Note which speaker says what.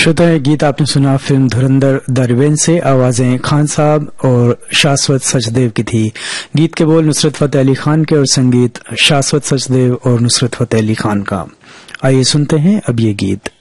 Speaker 1: श्रोताएं, गीत आपने सुना फिल्म धुरंधर द रिवेंज से। आवाजें खान साहब और शाश्वत सचदेव की थी। गीत के बोल नुसरत फतेह अली खान के और संगीत शाश्वत सचदेव और नुसरत फतेह अली खान का। आइए सुनते हैं अब ये गीत।